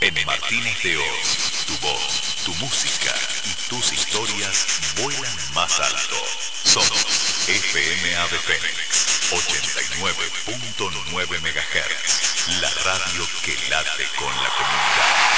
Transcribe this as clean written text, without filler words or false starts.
En Martínez de Oz, tu voz, tu música y tus historias vuelan más alto. Somos FM Ave Fénix, 89.9 MHz, la radio que late con la comunidad.